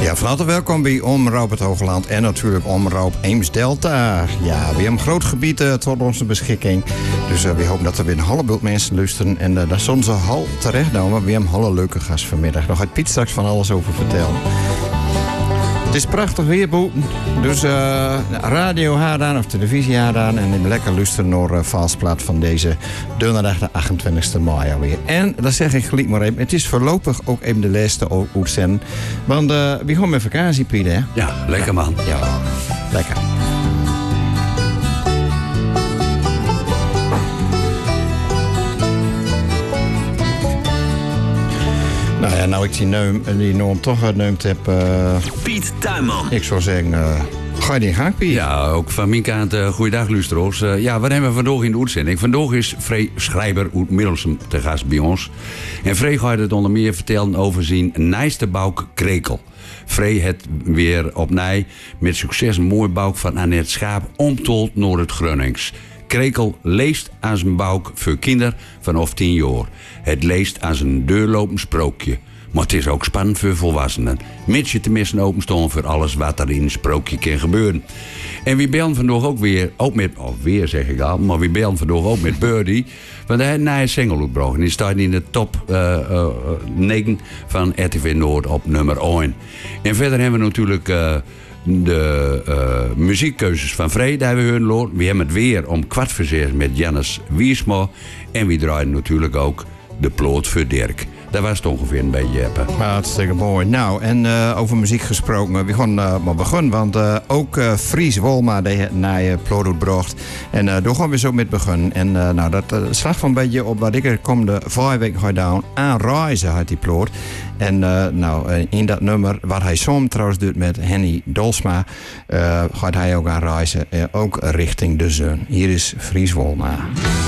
Ja, van harte welkom bij Omroep het Hoogland en natuurlijk Omroep Eems-Delta. Ja, we hebben een groot gebied tot onze beschikking. Dus we hopen dat er weer een heleboel mensen luisteren. En dat is onze hal terecht nou, want we hebben een hele leuke gast vanmiddag. Daar gaat Piet straks van alles over vertellen. Het is prachtig weer buiten. Dus radio haardaan of televisie haardaan. En lekker luisteren naar Valsplat van deze donderdag de 28e mei alweer. En dat zeg ik gelijk maar even. Het is voorlopig ook even de laatste uitzending. Want we gaan met vakantie, Piet, hè? Ja, lekker man. Ja, lekker. Nou ja, nou ik die naam toch genoemd heb... Piet Tuinman. Ik zou zeggen, ga je die gang, Piet? Ja, ook van mijn kant, goeiedag luisteraars. Ja, wat hebben we vandaag in de uitzending? Vandaag is Free Schrijber uit Middelsum te gast bij ons. En Free gaat het onder meer vertellen over zijn nijste bouk Krekel. Free het weer opnieuw met succes een mooi bouk van Annette Schaap omtold naar het Gronings. Krekel leest aan zijn bouk voor kinderen vanaf 10 jaar. Het leest aan zijn deurlopend sprookje. Maar het is ook spannend voor volwassenen. Mits je tenminste openstaan voor alles wat er in een sprookje kan gebeuren. En we bellen vandaag ook weer, zeg ik al, maar we bellen vandaag ook met Birdie. Want hij heeft een nieuwe single uitgebracht. En die staat in de top 9 van RTV Noord op nummer 1. En verder hebben we natuurlijk... de muziekkeuzes van Free, die we horen. We hebben het weer om 6:15 met Jannes Wiersma. En we draaien natuurlijk ook de ploot voor Dirk. Dat was het ongeveer een beetje, Jeppe. Hartstikke mooi. Nou, en over muziek gesproken, we gaan maar beginnen. Want ook Fries Wolma die het naar je ploot uitgebracht. En daar gaan we zo met beginnen. En nou, dat slaagt van een beetje op wat ik er komende 5 weken ga doen. Aan reizen uit die ploot. En in dat nummer, wat hij samen trouwens doet met Henny Dolsma, gaat hij ook aan reizen. Ook richting de zon. Hier is Fries Wolma.